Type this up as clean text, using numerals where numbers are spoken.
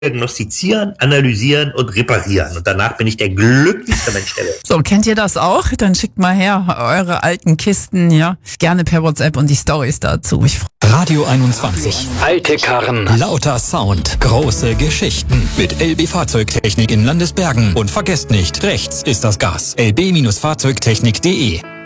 diagnostizieren, analysieren und reparieren. Und danach bin ich der glücklichste Mensch der Welt. So, kennt ihr das auch? Dann schickt mal her eure alten Kisten, ja. Gerne per WhatsApp und die Storys dazu. Radio 21. Alte Karren, lauter Sound, große Geschichten. Mit LB Fahrzeugtechnik in Landesbergen. Und vergesst nicht, rechts ist das Gas. lb-fahrzeugtechnik.de